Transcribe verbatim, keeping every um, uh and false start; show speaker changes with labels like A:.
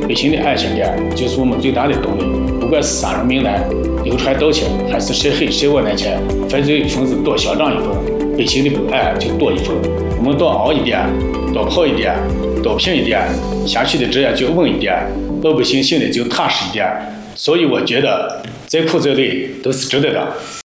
A: 百姓的安全感就是我们最大的动力。不管是杀人命案、流传盗窃，还是涉黑涉恶案件，犯罪分子多嚣张一分，百姓的不安就多一分。我们多熬一点，多跑一点，多拼一点，下去的日子就稳一点，老百姓心里就踏实一点。所以我觉得再苦再累都是值得的。